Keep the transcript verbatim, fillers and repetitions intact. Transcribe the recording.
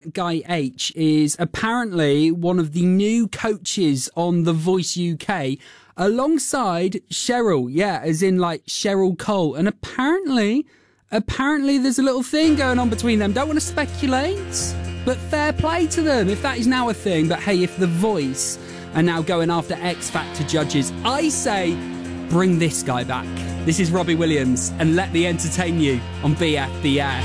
That Guy H is apparently one of the new coaches on The Voice U K, alongside Cheryl. Yeah, as in like Cheryl Cole. And apparently, apparently there's a little thing going on between them. Don't want to speculate, but fair play to them if that is now a thing. But hey, if The Voice are now going after X Factor judges, I say bring this guy back. This is Robbie Williams, and let me entertain you on B F B S.